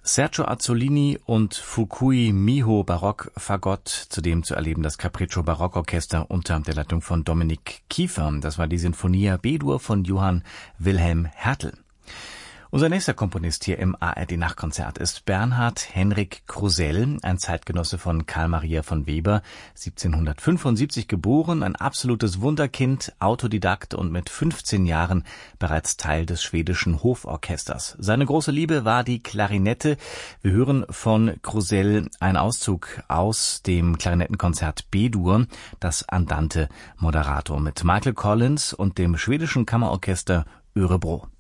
Sergio Azzolini und Fukui Miho Barockfagott, zudem zu erleben das Capriccio Barockorchester unter der Leitung von Dominik Kiefer. Das war die Sinfonia B-Dur von Johann Wilhelm Hertel. Unser nächster Komponist hier im ARD-Nachtkonzert ist Bernhard Henrik Krusell, ein Zeitgenosse von Carl Maria von Weber, 1775 geboren, ein absolutes Wunderkind, Autodidakt und mit 15 Jahren bereits Teil des schwedischen Hoforchesters. Seine große Liebe war die Klarinette. Wir hören von Krusell einen Auszug aus dem Klarinettenkonzert B-Dur, das Andante Moderato mit Michael Collins und dem schwedischen Kammerorchester Örebro.